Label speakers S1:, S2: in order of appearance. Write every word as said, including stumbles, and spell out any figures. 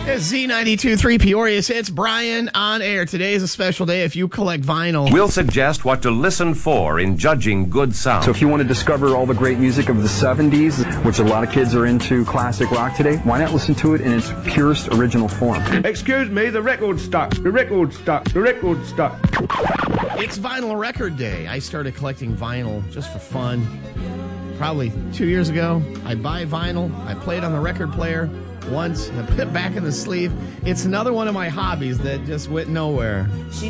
S1: Z ninety-two point three Peoria's Hits. Brian on air. Today is a special day if you collect vinyl.
S2: We'll suggest what to listen for in judging good sound.
S3: So if you want to discover all the great music of the seventies, which a lot of kids are into classic rock today, why not listen to it in its purest original form?
S4: Excuse me, the record's stuck. The record's stuck. The record's stuck.
S1: It's Vinyl Record Day. I started collecting vinyl just for fun. Probably two years ago. I buy vinyl. I play it on the record player once. I put it back in the sleeve. It's another one of my hobbies that just went nowhere.